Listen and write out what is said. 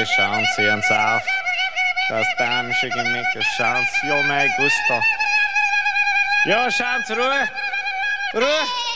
Okay, schauen Sie uns auf. Das dämische Gemecke, schauen Sie, ja, mein Gusto. Ja, schauen Sie, Ruhe! Ruhe!